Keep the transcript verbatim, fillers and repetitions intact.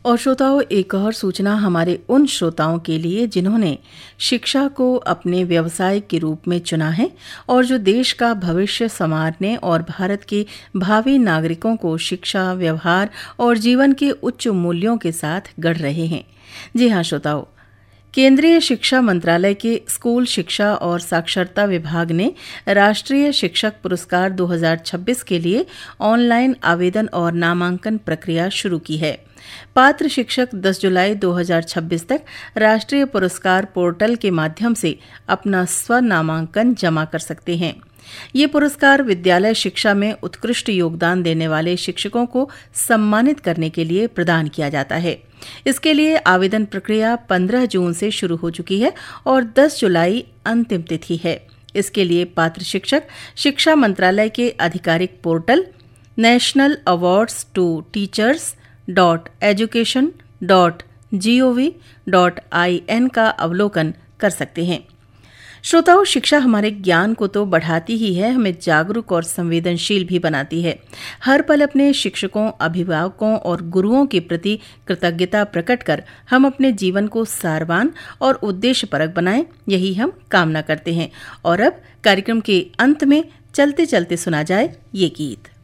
और श्रोताओं, एक और सूचना हमारे उन श्रोताओं के लिए जिन्होंने शिक्षा को अपने व्यवसाय के रूप में चुना है और जो देश का भविष्य संवारने और भारत के भावी नागरिकों को शिक्षा, व्यवहार और जीवन के उच्च मूल्यों के साथ गढ़ रहे हैं। जी हाँ श्रोताओं, केंद्रीय शिक्षा मंत्रालय के स्कूल शिक्षा और साक्षरता विभाग ने राष्ट्रीय शिक्षक पुरस्कार दो हज़ार छब्बीस के लिए ऑनलाइन आवेदन और नामांकन प्रक्रिया शुरू की है। पात्र शिक्षक दस जुलाई दो हज़ार छब्बीस तक राष्ट्रीय पुरस्कार पोर्टल के माध्यम से अपना स्व नामांकन जमा कर सकते हैं। ये पुरस्कार विद्यालय शिक्षा में उत्कृष्ट योगदान देने वाले शिक्षकों को सम्मानित करने के लिए प्रदान किया जाता है। इसके लिए आवेदन प्रक्रिया पंद्रह जून से शुरू हो चुकी है और दस जुलाई अंतिम तिथि है। इसके लिए पात्र शिक्षक शिक्षा मंत्रालय के आधिकारिक portal national awards to teachers dot education dot G O V dot I N का अवलोकन कर सकते हैं। श्रोताओं, शिक्षा हमारे ज्ञान को तो बढ़ाती ही है, हमें जागरूक और संवेदनशील भी बनाती है। हर पल अपने शिक्षकों, अभिभावकों और गुरुओं के प्रति कृतज्ञता प्रकट कर हम अपने जीवन को सारवान और उद्देश्यपरक बनाएं, यही हम कामना करते हैं। और अब कार्यक्रम के अंत में चलते चलते सुना जाए ये गीत।